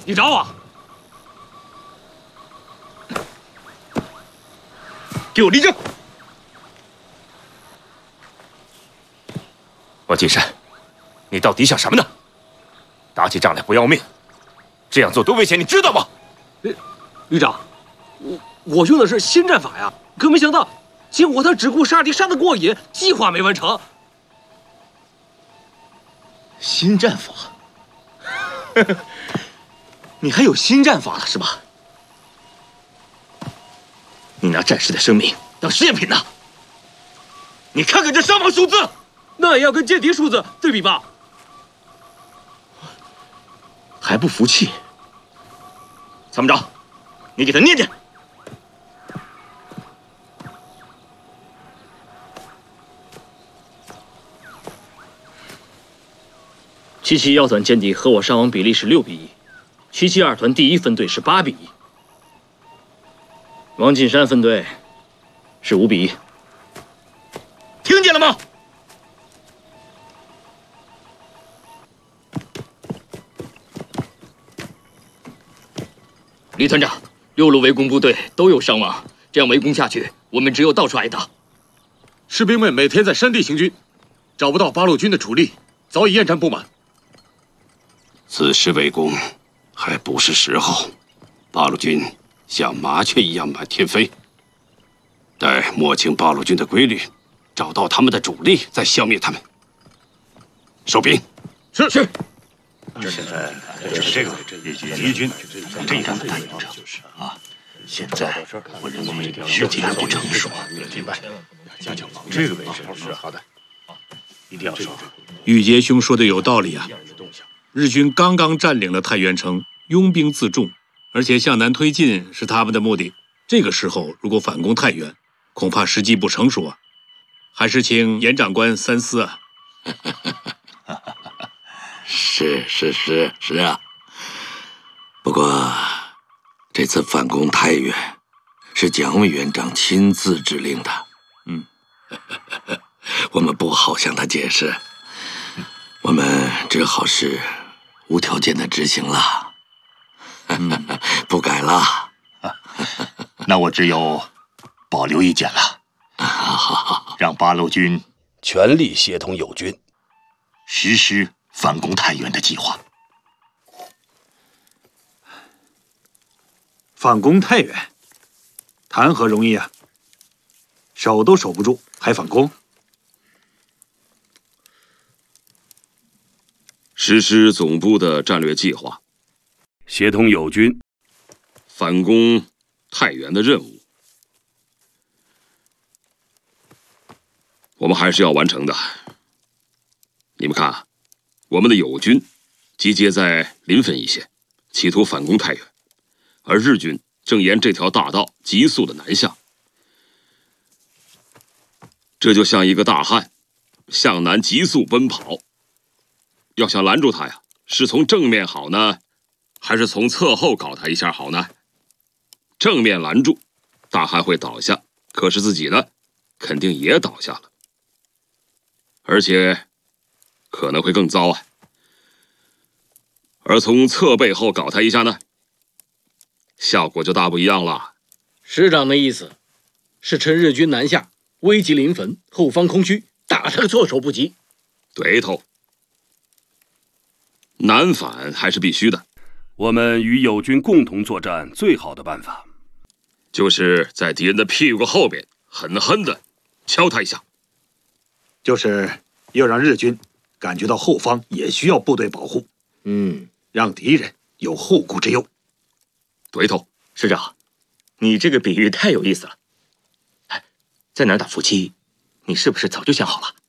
你找我？给我立正！王金山，你到底想什么呢？打起仗来不要命，这样做多危险，你知道吗？旅长，我用的是新战法呀，可没想到结果他只顾杀敌杀得过瘾，计划没完成。新战法？你还有新战法了是吧？你拿战士的生命当实验品呢？你看看这伤亡数字，那也要跟间谍数字对比吧？还不服气？参谋长，你给他念念。 77药团间谍和我伤亡比例是6比1，772团第1分队是8比1，王进山分队是5比1。 听见了吗？ 李团长，6路围攻部队都有伤亡，这样围攻下去，我们只有到处挨打。 士兵们每天在山地行军，找不到八路军的主力，早已厌战不满。 此时围攻还不是时候，八路军像麻雀一样满天飞。待摸清八路军的规律，找到他们的主力，再消灭他们。收兵。 是。 现在就是这个敌军这一仗的大赢者啊！现在我认为时机还不成熟，明白？这个位置是好的，一定要守住。 玉洁兄说的有道理啊！日军刚刚占领了太原城，拥兵自重，而且向南推进是他们的目的。这个时候如果反攻太原，恐怕时机不成熟啊！还是请严长官三思啊！ 是啊，不过这次反攻太原是蒋委员长亲自指令的，我们不好向他解释，我们只好是无条件的执行了，不改了。 那我只有保留意见了，让八路军全力协同友军，实施反攻太原的计划。 反攻太原，谈何容易啊！守都守不住，还反攻？ 实施总部的战略计划， 协同友军反攻太原的任务，我们还是要完成的。你们看，我们的友军集结在临汾一线，企图反攻太原，而日军正沿这条大道急速的南下，这就像一个大汉向南急速奔跑。要想拦住他呀，是从正面好呢，还是从侧后搞他一下好呢？正面拦住，大汉会倒下，可是自己呢，肯定也倒下了，而且可能会更糟啊。而从侧背后搞他一下呢，效果就大不一样了。 师长的意思是趁日军南下，危急临汾，后方空虚，打他个措手不及。 对头，南返还是必须的。 我们与友军共同作战，最好的办法就是在敌人的屁股后边狠狠的敲他一下， 就是要让日军感觉到后方也需要部队保护，让敌人有后顾之忧。 对头， 师长，你这个比喻太有意思了。哎，在哪儿打伏击，你是不是早就想好了？